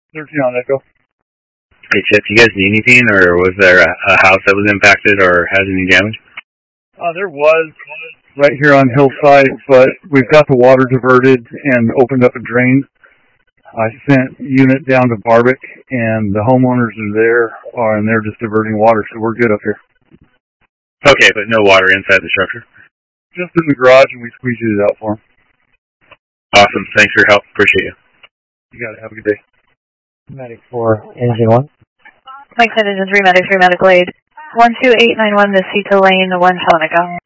13 on Echo. Hey, Chip, you guys need anything, or was there a house that was impacted or has any damage? There was right here on Hillside, but we've got the water diverted and opened up a drain. I sent unit down to Barbic, and the homeowners are there, and they're just diverting water, so we're good up here. Okay, but no water inside the structure? Just in the garage, and we squeezed it out for them. Awesome. Thanks for your help. Appreciate you. You got it. Have a good day. Medic 4, Engine 1. Mike said Engine 3, Medic 3, Medic Lade. 12891, the Cita Lane, 1 Helena.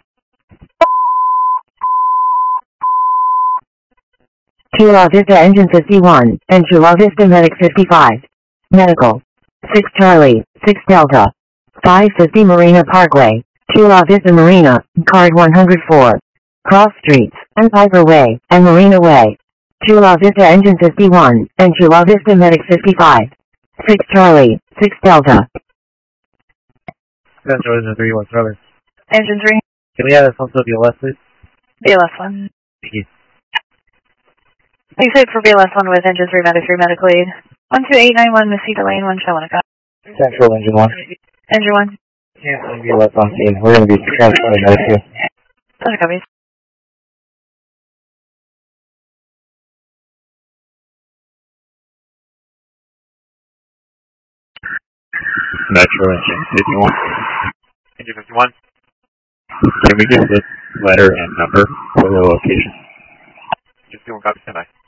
Chula Vista Engine 51, and Chula Vista Medic 55. Medical. 6 Charlie, 6 Delta. 550 Marina Parkway, Chula Vista Marina, card 104. Cross Streets, and Piper Way, and Marina Way. Chula Vista Engine 51, and Chula Vista Medic 55. 6 Charlie, 6 Delta. Central Engine 3, 1 Southern. Engine 3. Can we have this also BLS, please? BLS 1. Thank you. Please wait for BLS 1 with Engine 3, Medic 3, Medic Lead. 12891, Mesita Lane, 1 Helena. Central Engine 1. Engine 1. Canceling BLS on scene. We're going to be transporting Medic 2. Those are copies. Metro Engine 51. Engine 51. Can we get this letter and number for the location? Just doing copy, standby.